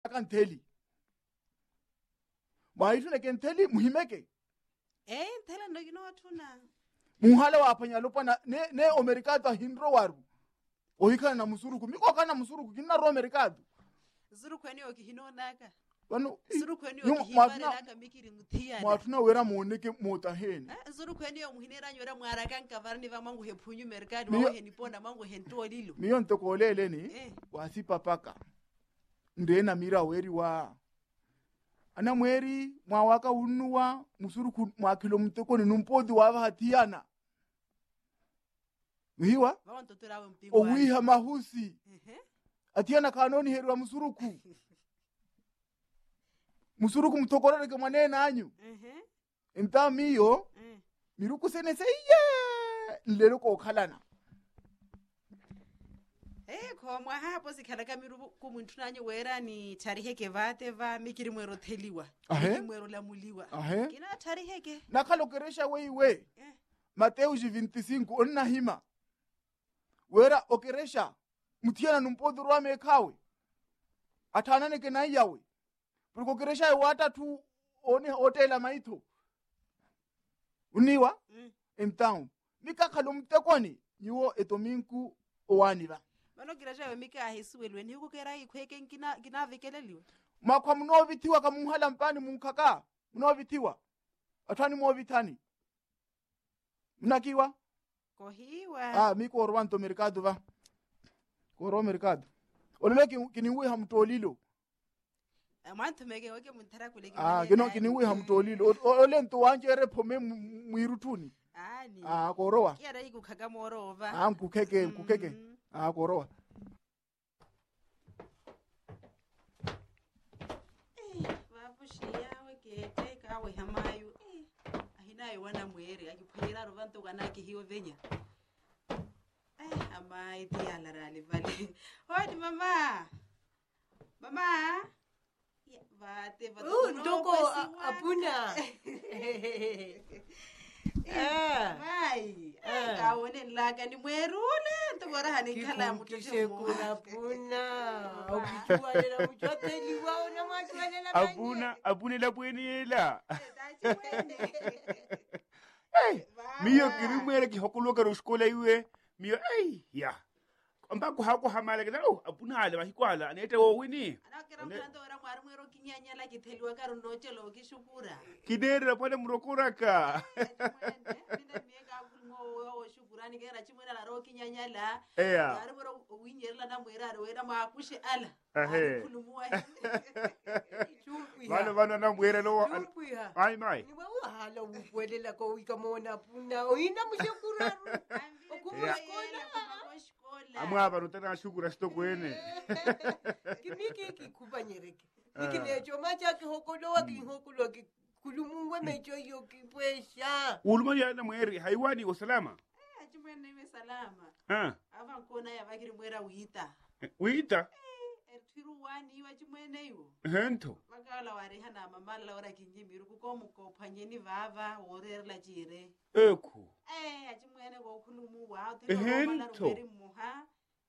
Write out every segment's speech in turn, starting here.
akanteli maitune kenteli muhimeke ntela ndokino wathuna muhala waphanya lopana ne omericado hindro waru ohikana na musuruku miko kana musuruku kinna ro omericado zurukhweni yokihinonaka wanu zurukhweni yokihibarelaka mikiri muthiana mwatuna wera muoneke motaheni zurukhweni yomuhinera nyora mwaraka nkavarani vamangu hephunyu merikadi wawo heniponda mangu hentolilo miyo ntokoleleni wasipapaka ndena mira weri wa ana mweri mwawaka unuwa musuruku mwakilo mtekoni numpodhi wava hatiyana mihiwa vawantotolawe mpingo owiha mahusi atiyana kanoni heri wa musuruku musuruku mtokorereke mwanena anyu enta miyo miruku senese iye nlelo kokhalana khomwa hapo sikhalaka miruku mwinthunanyi wera ni thariheke vateva mikiri mwero theliwa mikiri mwero lamuliwa kina thariheke nakhalokeresha weiwe Mateo 25 onna hima wera okeresha muthiana numpodhi rwame ekhawe athananeke na yawe purikokeresha wata tu one hotela maitho uniwa então mikakhalo mtekoni yiwo etominku owaniva vanokiresha wemike ahisuwelweni hikukera ikhweke nkinavikeleliwe makwa munovithiwa kamuhala mpani munkhaka munovithiwa athani movithani mnakiwa kohiwa miko orwanto mercado va koro mercado olole kiniwi hamtolilo mwanthumeke wake munthara kule kiniwi hamtolilo ole nto wanjere phome mwirutuni ani korowa kiyara ikukhaka morova nkukeke korowa vapushiya wekete kawe hamayu ahinayo wana mwere akiphuyira rovanto kanake hiyo venya amai tiyalarali vale hodi mama vate ndoko apuna mai kaone nlaka ni mwerule ntokora hanikhala mutishekura puna okuchwalela muchoteliwa ona mwachwalela apuna la bwenela miyo kirimwele kihokuluka ruskola iwe miyo ya ambako hako hamaleke na apunale bahikwala anete wo wini anakera mtando ora mwari mwero kinyanyala kitheliwa karunochelo kishukura kidere pale murokoraka mina mieka kulmo wo shukurani kera chimwena la ro kinyanyala ya ari mwero winyerla na mwera ro wera makushe ala kulumwa vano na mwera lo ai mai ni wa hala ukwelela ko ikamona puna oina mushukura okumukola amwava rutana shukura stokwene kimiki kikubanyereke nikinecho macha kihokolowa kihokolwa kulumungwe mecho yo kipwesha uluma yana mweri haiwani usalama chimwene iwe salama ava nkona ya vakiri mwera wita thiru wani iwa chimwene iwo hento vakala warihana mamala la ora kinjimiru kukomuko phanyeni vava worerla chire eku achimwene kokhulumu wa hento muha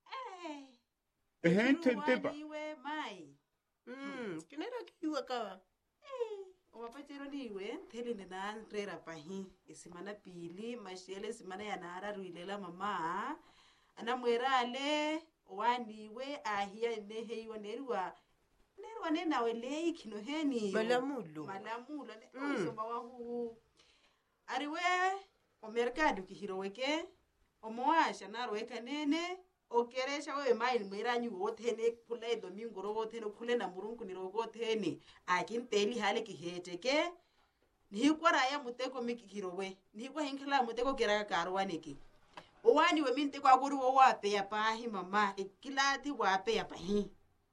hento tepa iwe mai kinera kiwa kawa wapachero niwe theli nina rera pahi isimana pili mashele simana ya nara ruilela mama ana mwerale waniwe ahia neheiwa nerwa nenawe lei kino heni malamulo usoma wahu ariwe omercado kihiroweke omwasha narweka nene okeresha wewe maili mwiranyu wothene kule domingo ro wothene kule na murungu ni ro wothene akinteli hale kiheteke nihikwara ya muteko mikihirowe nihikwa hinkhala muteko kera karwaneke owani we minte kwa kuri wo wape ya pahi mama ikilati wape ya pahi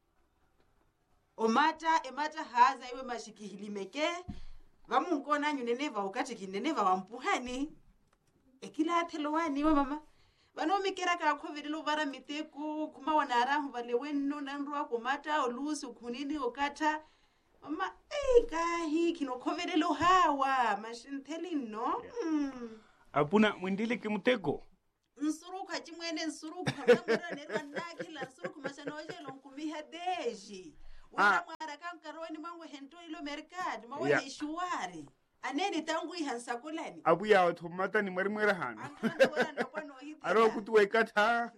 emata haza iwe mashikihilimeke vamunkona nyuneneva ukati kineneva wampuhani ekilati lowani we mama vanomikera ka covid lo vara miteko kuma wanara vale wenno nanrwa kumata olusi kunini okata mama kahi kino covid lo hawa mashintelino apuna mwindile kimuteko nsuruka chimwene nsuruka namura nerwa nakila nsuruka mashanoje lonkumiha deji weni mangu hento ilo mercado mawe Yeah. ishuari aneni tangu ihansakulani abu ya automata ni mwere hanu aro kutuwa ikata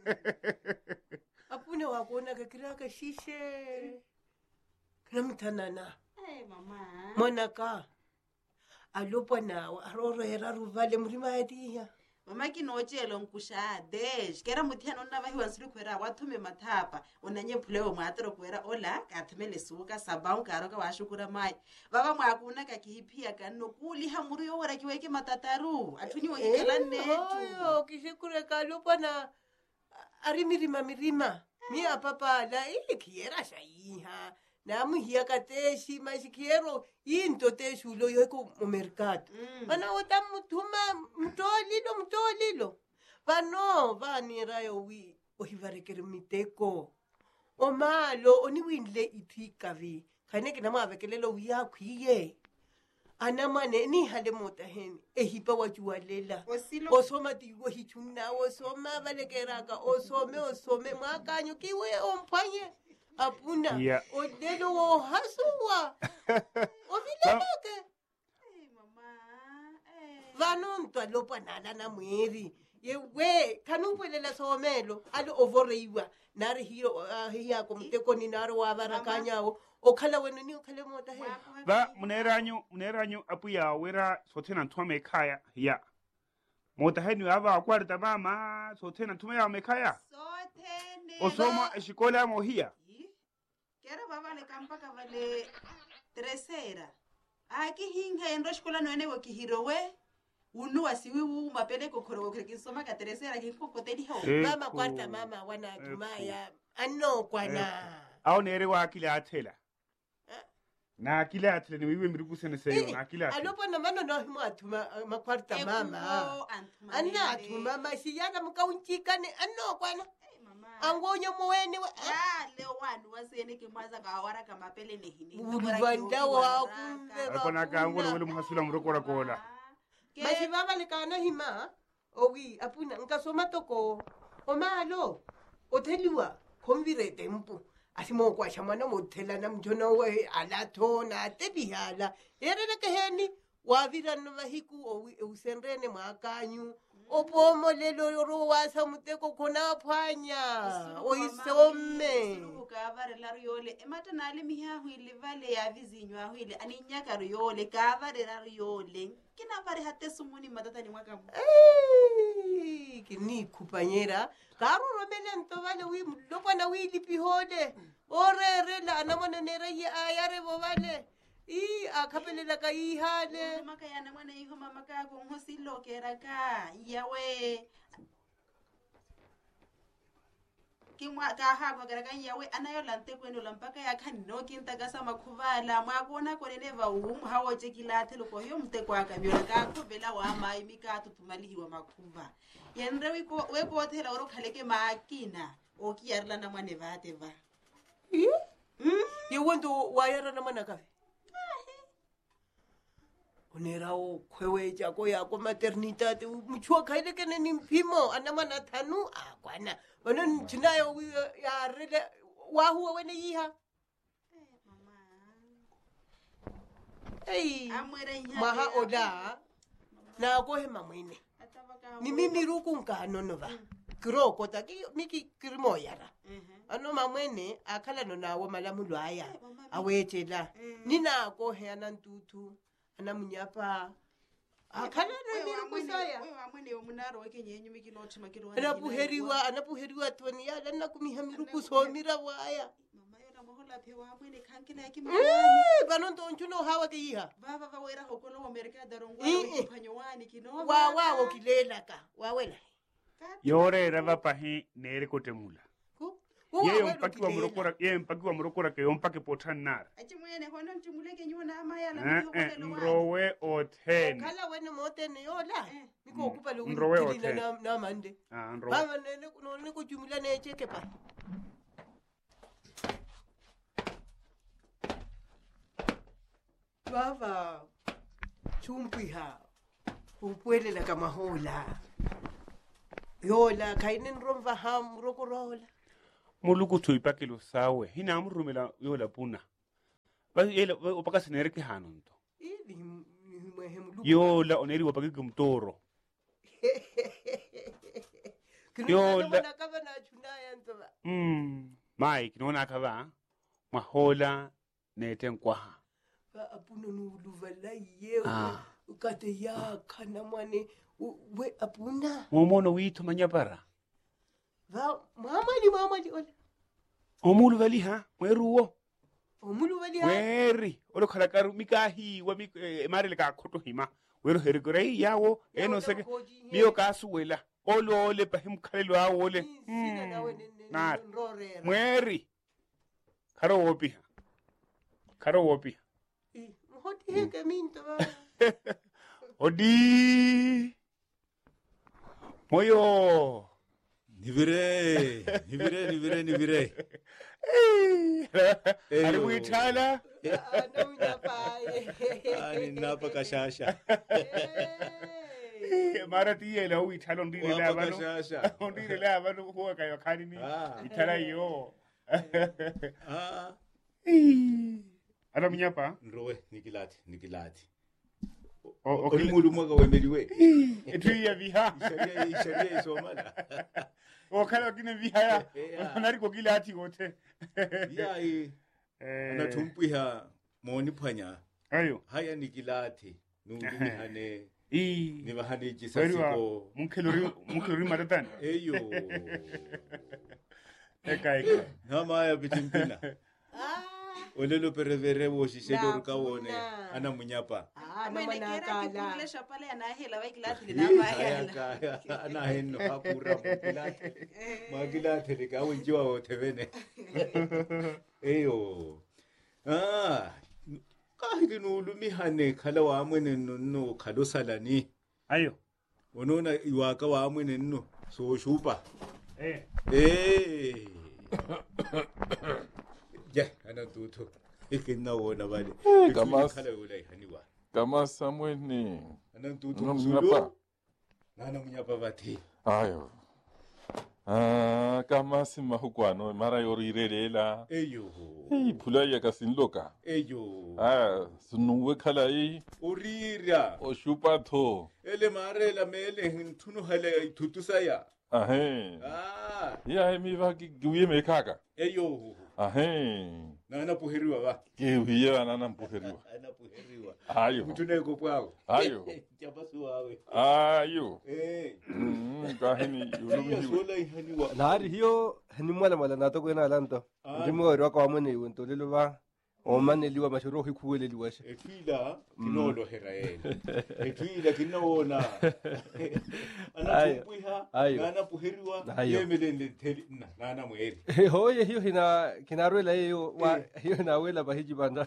apuna wakona kakiraka shishe kina mtanana mama mwanaka alopwa nawe aroro era ruvale murima yadiya mama kinochelo nkusha desh kera muthiano na vahi wansiri kwera wathume mathapa unanye phuleo mwatero kwera ola kathmele suka sabaun karo ka washukura mai baba mwakuna ka kiphia kanno kuli hamuru yo wara kiweke matataru athunyi wikala netu kishikure kalopwa na ari mirima mi apapa la kiera shaiha na muhia kateshi masikiero into teshulo yoko mu mercado bana otamutuma mtolilo bano vanira yo wi ohivarekere miteko omalo oniwindle ithikavi khaneke na mavekelelo wiya khwiye anamane ni hale mota heni ehipa wajuwalela osoma tiwo hichuna osoma valekeraka osome mwakanyo kiwe omphanye apuna Yeah. odelo wo hasuwa ovileleke mama vanonto alopwa nala na mweri yewe kanupwelela somelo ali overeiwa nari hiro hiyako mtekoni nari wavarakanyawo okhala wena ni okhale mota he ba muneranyu abu ya wera sotena ntuma ekaya ya mota henu ava akwarta mama sotena ntuma ya mekaya sothene osoma eshikola mohia kera baba le kampaka vale tresera aki hinga endo shikola no enego kihirowe unu wasiwi wu mapele kokoro kisoma ka tresera kikokoteli ho mama kwarta mama wana tumaya anno kwana au nere wa akile athela na akile athela ni wiwe mirikusene seyo na akile athela alopo na mano no himo atuma makwarta mama anna atuma masiyana mukaunchikane anno kwana angonyo muweni leo wanu wasene kimwaza kawara kama pele nehini uruvanda wakumve akona kangono wele muhasula murokora kola masivava lekana hima ogi apuna nkasoma toko omalo otheliwa khomvire tempo asimo kwa shamana mothela na mjona we alathona tebihala yerele keheni wavira no vahiku usenrene mwakanyu opomo lelo ro wasa muteko khona phanya oisome ukavare la riyole emata nale miha huile vale ya vizinywa huile aninyaka riyole kavare la riyole kina vare hatte sumuni matata ni mwaka kini kupanyera karu romele ntovale wi lokwana wi lipihode orere la anamona nere ya ayare bovale akhapelela ka ihale mama kayana mwana iho mama kako ngosilo keraka yawe kimwa ka hako keraka yawe anayo lante kwendo lampaka yakhanno kinta sama khuvala mwakona konene va hawo tsekilate loko yo mteko akabyola ka khuvela wa mai mikatu tumalihiwa makhuva yenre we ko thela oro khaleke makina okiyarla na mwane vate va yewendo wayara na mana kafe onerawo khwewe jako yako maternidade mchua khaile kene ni mphimo anamana thanu akwana bana chinayo ya rele wa huwa wene yiha maha oda na ko he mamwene ni mimi ruku nkano nova kroko taki miki krimo yara ano mamwene akhala no nawo malamulo aya awetela nina ko he anantutu anamunyapa akhala no mirukusaya we wamwene yomunaro weke nyenyu mikinothi makiro anapuheriwa toni yala nakumiha mirukusomira waya mama yona mohola phe wamwene khankela yaki banonto nchuno hawa ke yiha baba va wera hokolo wa America darongo wa phanyowani kino wa kilela ka wawela yore rava pahi nere kotemula ye mpaki wa murokora ke yompake pothanar achimwene hono ntimuleke nyona amayala nrowe othen kala wena motene yola niko okupa lo Nrowe na mande nrowe baba nene ko jumula ne cheke pa baba chumpiha upwelela kama hola yola kainen romva ham rokorola muluku thuipakelo sawe hina amrumela yola puna o paka senere ke hanonto Ili himuluka. yo la oneri wa paka kumtoro Yo la kaba na chuna yanto ba. Mike nona ka ba mahola neten kwaha Ba apuna no luvala yewe. Ukate ya kana mwane we apuna. momono wito manyapara Va mama di ole. omulu vali ha mweruwo Omulu vali ha. weri olo khala karu mikahi wa mare le ka khoto hima wero herigore yawo eno seke miyo ka suwela olo le pa him khalelo awo le na mweri karo wopi Hoti heke minto ba. odi moyo Nivire. ari withala Ano nyapaye. Ani napa kashasha. mara tiye la withala ndile la Wapa bano kashasha. ndile la bano huwa kayo khani ni ithala yo ana mnyapa Nrowe nikilati. okay Olimulu mwaka wemeliwe. etwiya biha Isharia isomala. okhala kine biha Yeah. nari ko kilati gote Ya anatumpiha moni phanya. ayo Haya nikilati. Nulumihane. i Nibahane weriwa jisasiko. munkelori matatan Eyo. eka Nama ya bitimpina. Olelo perevere wo shishedo rukawone. Nafuna. Ana munyapa. Amene kera Namanakala. kikukulesha pale anahela vaikilati linamayala. Kaya ana henno hapura mukilate. Magilate likawe njiwa wote bene. Eyo. Kahili nulumihane khala wa amwene nno khalo salani. ayo Onona iwaka wa amwene nno so shupa. eh Ja, ana tuto. Ikinna wona bale. Kamas. Khala ulai haniwa. Kama samweni. Ana tuto No mzulu. mnyapa. Nana munyapa bati. Ayo. Kama sima hukwano mara yorirelela. Eyo. Pula ya kasinloka. Eyo. Sunuwe kala Urira. o shupa tho. Ele mare la mele hintunu hale tutusaya. Ya mi va giye me kaka. Eyo. Nana puheriwa ba. Giye nana mpuheriwa. Ana puheriwa. Ayo. Mutune ko kwao. Ayo. Jabasu wawe. Ayo. Kahini Eyo yulumi sola haniwa. Lahari hiyo ni mala na to kwena lanto. Ndimo wa kwa mane wonto lelo ba o mane liwa mashuro hikuwele liwashe. Etwila kinolo herael. Etwila kinona. Ana tupuiha. Nana puheriwa. Yemelende teli nana mweri. Hoye hiyo kinarwela hiyo wa hiyo nawela bahiji banda.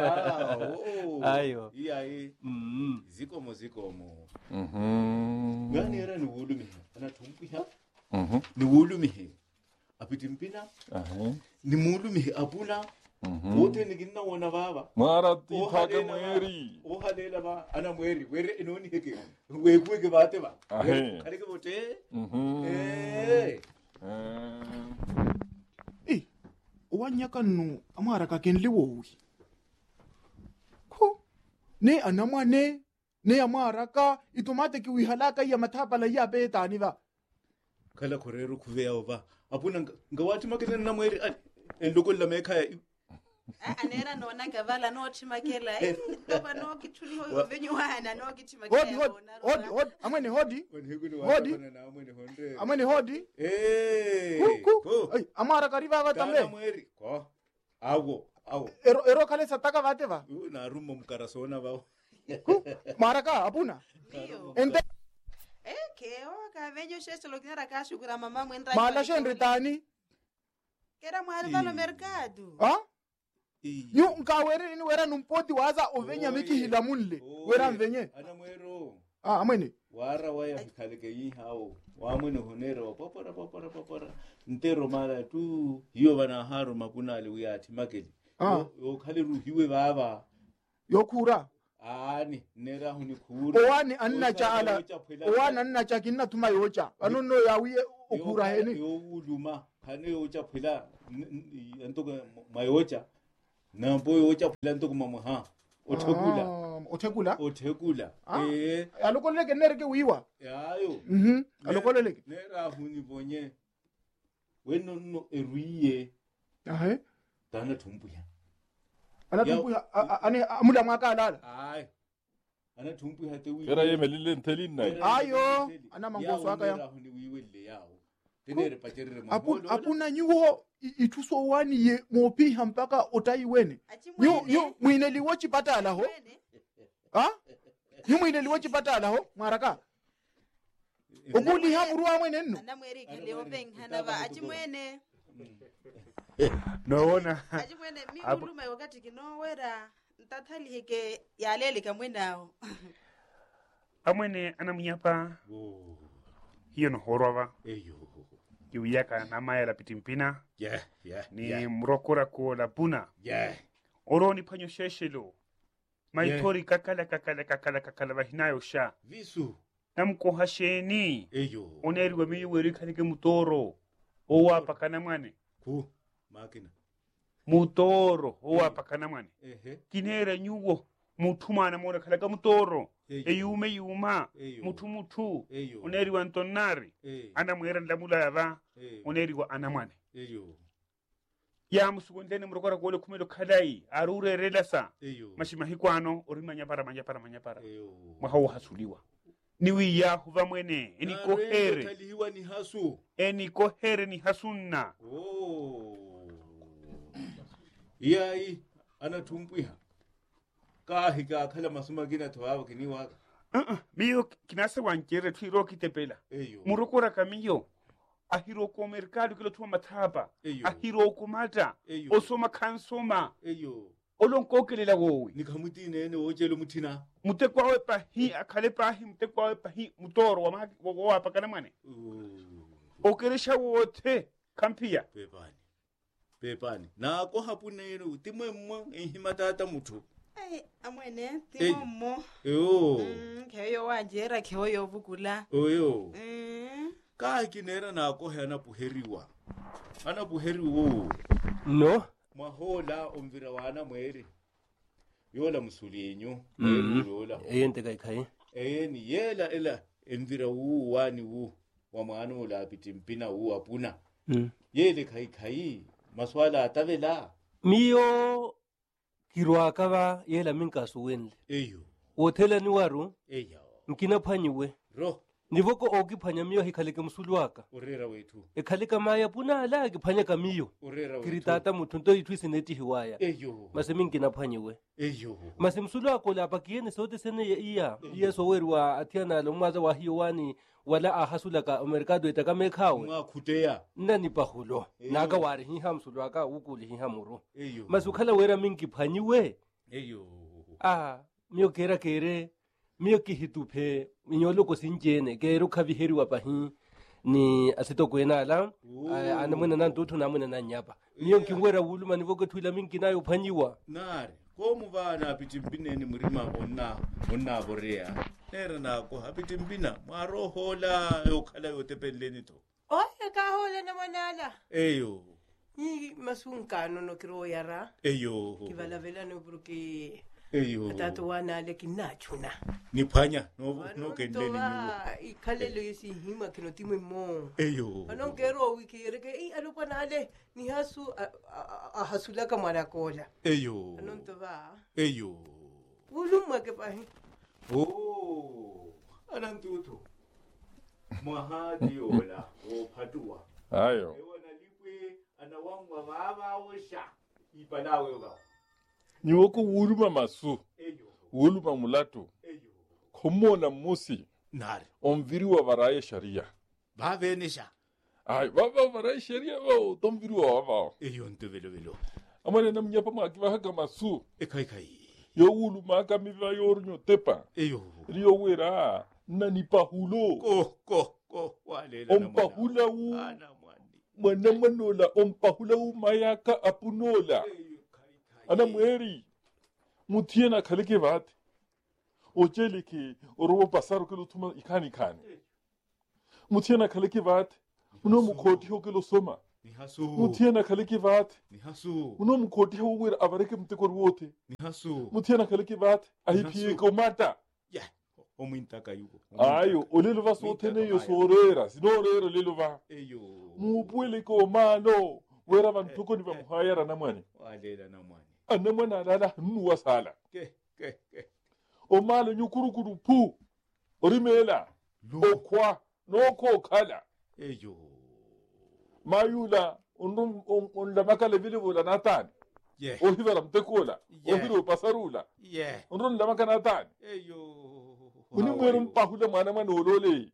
Ayo. Iya zikomo. Gani era ni wulumihe. Ana tumpiha. Ni wulumihe. Apitimpina. Ni wulumihe apuna. Wote ni ginna wona baba. Mara tipaga mweri. Halela ba ana mweri. Were inoni heke. Wekuweke bate ba. Kale ke bote. Wanyaka nu amara ka ken liwowi ko ne anamwa ne amara ka itomate ki wihalaka ya matapa la ya beta ni ba Kala korero kuveya ba. Apuna ngawati makene na mweri endokol la meka Anera nona kavala no chimakela. Toba no kituli hoyo venyu wana no kichimakela. hodi amene hodi ay amara kariva Tana batambe mweri. Ko. Awo. ero kale sataka bate ba Na rumo mkarasona ba. maraka apuna Ndio. ente Keo kavenyo shesto lokera kashukura mama mwendra. mala shendritani Kera mwari valo mercado. yu nkawere ni wera numpoti waza ovenya miki hilamunle wera mvenye Ana mwero. amene Wara waya kaleke yi hao. Wamwene honero papara. Ntero mara tu hiyo bana haro makuna aliwiyati makeli. Yo kale ruhiwe baba. yokura Ani nera huni kura. owani anna cha kinna tuma yocha anono yawiye okura heni Yo uluma kane yocha phila antoka mayocha nampo ochaphula nto kuma ha othekula othekula alokoleleke nere ke uiwa yayo alokoleleke nera huni bonye weno eruiye dana thumpuya ana thumpuya ane amula mwaka alala hayi ana thumpuya te wi era yemelile nthelini naye ayo ana mangoso aka ya huni wiwe le yawo tenere pacherere apuna nyuwo ithuso wani ye mopi mpaka otaiwene nyu mwineli wochipatala ho nyu mwineli wochipatala ho maraka okuli hamuru amwene nno anamweri kaleo benghana ba achimwene noona achimwene miuluma wakati kinowera ntathali heke yalele kamwenao amwene anamnyapa hiyo no horova kiuyaka na maya la pitimpina ni mrokora ko la puna oro ni panyo sheshelo maitori kakala bahinayo sha visu namko hasheni oneri wa miyu weri kanike mutoro owa pakana mwane makina mutoro owa pakana mwane kinera nyuwo mutumana mona kalaka mutoro eyume yuma mutu oneri wa ntonari ana mwera ndamula yava oneri wa anamwane ya musugondene murokora kole kumelo kadai arure relasa mashimahikwano orimanya para mwahawo hasuliwa niwi ya huva mwene eni kohere ni hasunna yai ana tumpuya kahika khala masuma gina thwawa kiniwa miyo kinase wankere twiro kitepela murokora kamiyo ahiro ko mercado kilo tuma mathapa ahiro ko mata osoma kansoma olonkokelela wowe nikamutine ne ojelo mutina mutekwawe pahi akhale pahi mutekwawe pahi mutoro wa pakana mane okeresha wothe kampia pepani na ko hapuneno timwemmo ehimatata muthu amwene timommo kheyo wanjera kheyo vukula ka kinera na ko hana puheriwa ana puheriwo no mahola omvira wana mweri yola musulinyu yola eyente kai ni yela ela emvira wani wa mwana ola pitimpina apuna yele kai maswala atavela miyo kirwa kaba yela minka suwenle wothela ni waru nkina phanyiwe ro nivoko okiphanya miyo hikhaleke msulwaka urera wethu ekhaleka maya puna ala kiphanya kamiyo kiritata muthu nto ithwisi neti hiwaya maseminkina phanyiwe masemsulwako lapha kiyene sote sene iya soweriwa athiana lo mwaza wa hiyo wani wala ahasulaka mercado etakamekhawe ngakhuteya nani pahulo naka wari hiha msulwaka ukuli hiha muru masukhala wera minki phanyiwe miyo kere miyo kihituphe minyoloko sinjene kero khaviheriwa pahi ni asitokwena ala anamwena nantuthu namwena nanyapa miyo nkingwera wuluma nivoko thwila minkinayo phanyiwa nari komu vana pitimpineni murima onna borea nera nako hapitimpina mwarohola yokhala yotepeleni to oya kahola na manala ni masunkano no kiro yara kivalavela no porque atato wana ale kinachuna niphanya no kendeni niwo ikhalelo yesihima kinotimwe mo anongero wikireke alokwana ale ni hasu ahasulaka mwanakola anontova ulumwa ke pahi anantutu mahadi ola ophatua ayo ewana lipwe anawangwa baba osha ipalawe ba niwoko wuluma masu wuluma mulatu khomona musi nari omviriwa varaye sharia bavenesha ay baba varaye sharia ba tomviriwa baba ntuvelo amane namnyapa makiva haka masu ekai yo wuluma kamiva yornyo tepa riyo wera nani pahulo ko walela ompahula mwana manola ompahula mayaka apunola ana mweri mutiena khaleke vate ojeleke orobo pasaro ke lutuma ikani mutiena khaleke vate uno mukhoti ho ke lo soma Ni hasu. Mutiana kaliki vate. Ni hasu. Uno mkoti hawira avareke mtekor wote. Ni hasu. Mutiana kaliki vate. Ahipie komata. Yeah. Omintaka yuko. Ayo, olelo va sotene yo sorera. Sinorera lelo va. Eyo. Mupwele ko mano. Wera van toko ni va muhayara namani. Walela namani. Anamana lala nuwa sala. Ke. O malo nyukuru pu. Orimela. Okwa. Noko kala. Eyo. Mayula. On la makale vile vola natani. Yeah. O hivera mtekola. O hiro pasarula. Yeah. On la makana natani. Eyo. Numerum pahula mana manolole.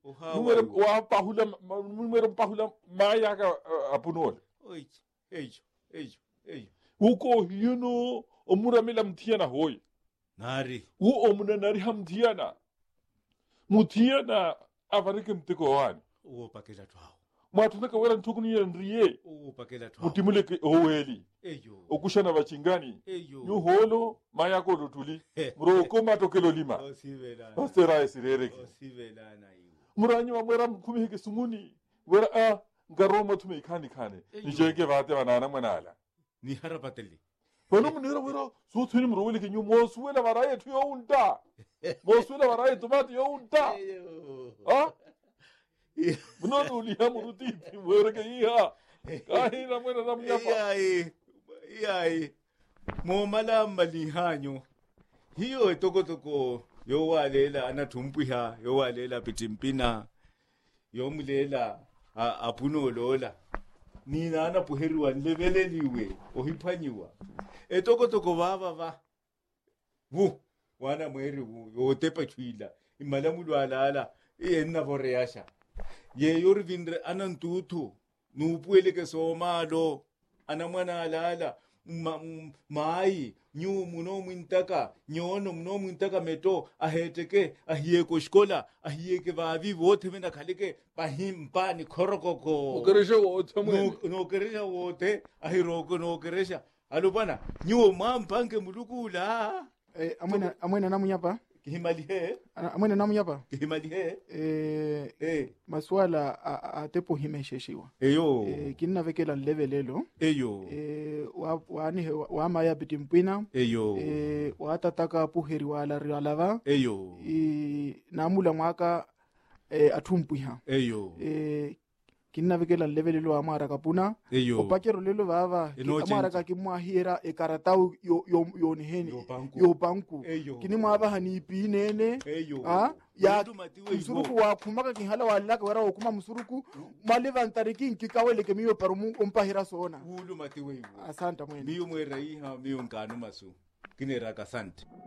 Numerum pahula maya ka apunol. Eyo. Uko hiyo omura mila mtiana hoy. Nari. Omuna nari hamtiana. Mutiana avarike mteko wani. Pakela twao. Matunaka wera ntukuni ya ndriye. Pakela twao. Mutimule ke oweli. Eyo. Okushana bachingani. Eyo. Nyuholo maya ko lutuli. Muroko matokelo lima. Osivela. Ostera esirereki. Osivela na yu. Muranyo amwera mkumihike sumuni. Wera ngaroma tume ikani kane. Nijenge vate wanana manala. Ni harapateli. Wano munira wera so tuni murowele ke nyu mosuela waraye tu yo unta. Mosuela waraye tomati yo unta. Mnono uliha murutiti wera ke iha. Kahina mwena na mnyapa. Iyai. Momala malihanyo. Hiyo toko yo walela anatumpiha yo walela pitimpina yo mulela apuno lola nina ana puheriwa leveleliwe ohiphanyiwa etoko baba wana mweri yo tepa chwila imalamulu alala yenna boreyasha ye yorvindre anantutu nupuele ke somalo anamwana alala mai nyu muno mwintaka nyono muno mwintaka meto aheteke ahiyeko shkola ahiyeke vavi vote vena khaleke pahimpa ni khorokoko Okeresha wote mwene. no keresha wote ahiroko no keresha alubana nyu mampange mulukula amwena namunyapa kihimali he amwena namunyapa kihimali he maswala atepo himesheshiwa eyo kinna vekela levelelo eyo wani wamaya bitimpwina eyo watataka puheri wala rialava eyo namula mwaka atumpwiha eyo kinna vekela levelelo amara kapuna eyo opakero lelo vava amara kakimwahira ekaratau yoniheni yo banku kini mwava hanipi nene ya msuruku wa kumaka kihala walaka wera okuma msuruku maliva ntariki nkikawele ke miyo parumu ompahira sona ulu matiwe asante mwene miyo mwera iha miyo nkanu masu kinera kasante